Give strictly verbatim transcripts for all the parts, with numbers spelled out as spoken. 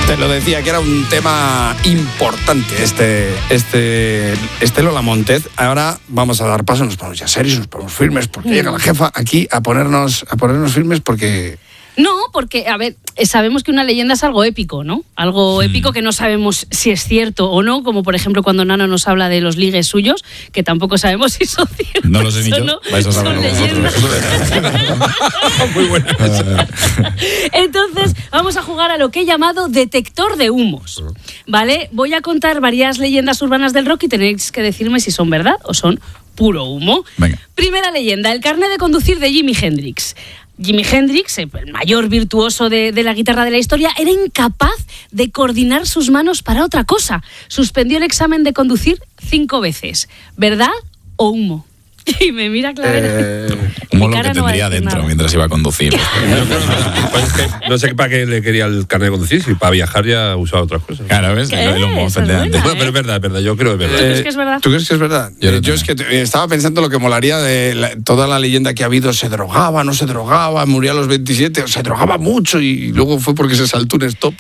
Te lo decía, que era un tema importante este, este, este Lola Montez. Ahora vamos a dar paso, nos ponemos ya serios, nos ponemos firmes, porque llega la jefa aquí a ponernos, a ponernos firmes porque... No, porque, a ver, sabemos que una leyenda es algo épico, ¿no? Algo Sí. épico que no sabemos si es cierto o no, como por ejemplo cuando Nano nos habla de los ligues suyos, que tampoco sabemos si son ciertos. No lo sé ni o yo, no, vais a son saberlo leyendas. Muy buena. Entonces, vamos a jugar a lo que he llamado detector de humos, ¿vale? Voy a contar varias leyendas urbanas del rock y tenéis que decirme si son verdad o son puro humo. Venga. Primera leyenda, el carnet de conducir de Jimi Hendrix. Jimi Hendrix, el mayor virtuoso de, de la guitarra de la historia, era incapaz de coordinar sus manos para otra cosa. Suspendió el examen de conducir cinco veces. ¿Verdad o humo? Y me mira Clavera. Eh, Humo Mi lo cara que no va a tendría decir dentro nada. mientras iba a conducir. Pues es que no sé para qué le quería el carnet de conducir, si para viajar ya usaba otras cosas. Claro, ¿ves? ¿Qué? El humo, Esa es efectivamente. buena. Bueno, pero es verdad, es verdad, yo creo que es ¿Tú verdad. crees que es verdad? ¿Tú crees que es verdad? Yo Yo, lo es que te- estaba pensando lo que molaría de la- toda la leyenda que ha habido. Se drogaba, no se drogaba, murió a los veintisiete, se drogaba mucho y luego fue porque se saltó un stop.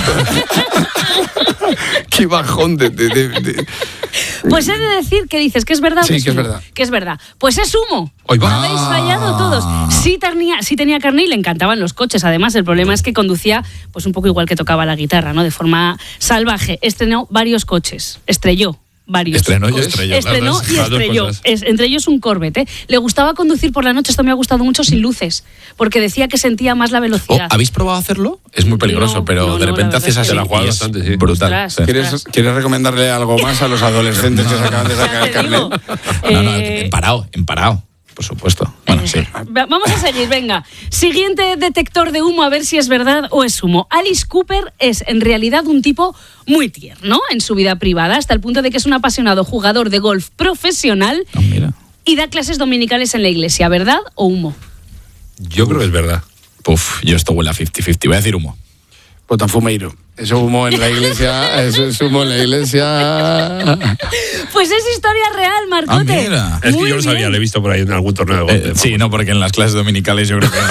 Qué bajón de... de- de- de- Pues he de decir que dices que es verdad. o Sí, es que es humo. verdad. Que es verdad. Pues es humo. Ahí va. Habéis fallado todos. Sí tenía, sí tenía carnet y le encantaban los coches. Además, el problema es que conducía pues un poco igual que tocaba la guitarra, ¿no? De forma salvaje. Estrenó varios coches. Estrelló varios. Estrenó y coches. estrelló, Estrenó las dos- y las dos estrelló. cosas. Es- entre ellos un Corvette. ¿eh? Le gustaba conducir por la noche. Esto me ha gustado mucho sin luces. Porque decía que sentía más la Oh, velocidad. ¿Habéis probado a hacerlo? Es muy peligroso, No, pero no, de no, repente la haces verdad es así que Se la juega y es bastante, sí. brutal. Ostras. Sí. ¿Quieres, ¿Quieres recomendarle algo más a los adolescentes que se acaban de sacar Ya el te digo. carnet? No, no, Eh, en parado, en parado, por supuesto. Bueno, sí. Va- Vamos a seguir, venga. Siguiente detector de humo, a ver si es verdad o es humo. Alice Cooper es en realidad un tipo muy tierno en su vida privada, hasta el punto de que es un apasionado jugador de golf profesional Oh, mira. y da clases dominicales en la iglesia. ¿Verdad o humo? Yo creo que es verdad. Puf, yo esto huele a cincuenta cincuenta. Voy a decir humo. Botafumeiro. Eso humo en la iglesia, eso es humo en la iglesia. Pues es historia real, Marcote. Ah, mira. Es que Muy yo lo sabía, bien. lo he visto por ahí en algún torneo de Eh, golf. sí, no, porque en las clases dominicales yo creo que...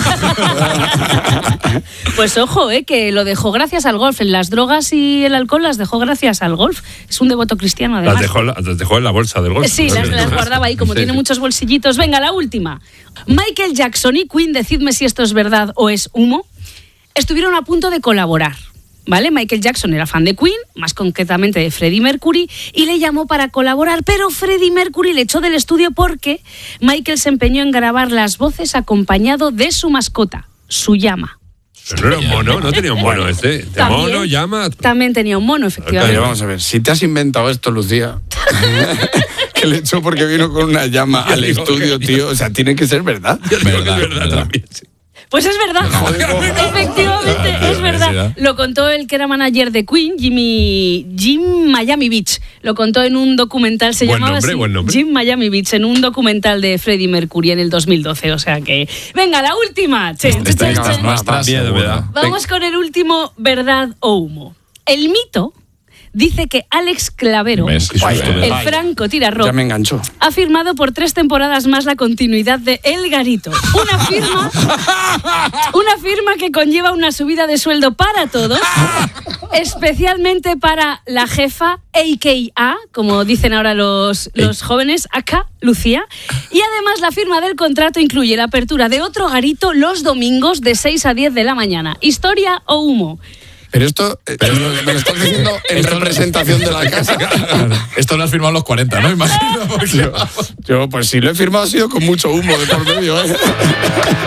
Pues ojo, eh, que lo dejó gracias al golf. En las drogas y el alcohol las dejó gracias al golf. Es un devoto cristiano, además. Las dejó, en la- las dejó en la bolsa del golf. Sí, las, las guardaba ahí, como Sí, tiene sí. muchos bolsillitos. Venga, la última. Michael Jackson y Queen, decidme si esto es verdad o es humo, estuvieron a punto de colaborar. ¿Vale? Michael Jackson era fan de Queen, más concretamente de Freddie Mercury, y le llamó para colaborar, pero Freddie Mercury le echó del estudio porque Michael se empeñó en grabar las voces acompañado de su mascota, su llama. Pero no era un mono, no tenía un mono este. De También. mono, llama. También tenía un mono, Pero efectivamente. vamos a ver, si te has inventado esto, Lucía, que le echó porque vino con una llama al digo estudio, que- tío, o sea, tiene que ser verdad. Yo digo que Verdad, es verdad, verdad. también. Sí. Pues es verdad. Efectivamente, Joder, es verdad. verdad. Lo contó el que era manager de Queen, Jimmy, Jim Miami Beach. Lo contó en un documental, se Buen llamaba nombre, así, buen nombre. Jim Miami Beach, en un documental de Freddie Mercury en el dos mil doce. O sea que... Venga, la última. Che, che, Esta che, es che. las nuestras, Miedo me da. seguro. Vamos con el último, verdad o humo. El mito dice que Alex Clavero, ¿Ves? Qué susto me el da. franco tirarrock, Ya me enganchó. ha firmado por tres temporadas más la continuidad de El Garito. Una firma, una firma que conlleva una subida de sueldo para todos, especialmente para la jefa, a k a, como dicen ahora los, los jóvenes, acá, Lucía. Y además la firma del contrato incluye la apertura de otro garito los domingos de seis a diez de la mañana. ¿Historia o humo? Pero esto, eh, me lo estás diciendo en representación de la casa. Esto lo has firmado a los cuarenta, ¿no? Imagino. Porque, Yo, yo, pues si lo he firmado ha sido con mucho humo de por medio, ¿eh?